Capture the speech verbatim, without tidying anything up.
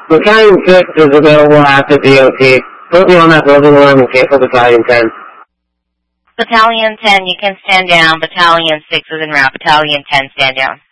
Battalion six is available after D O T. Put me on that building alarm and cancel Battalion ten. Battalion ten, you can stand down. Battalion six is en route. Battalion ten, stand down.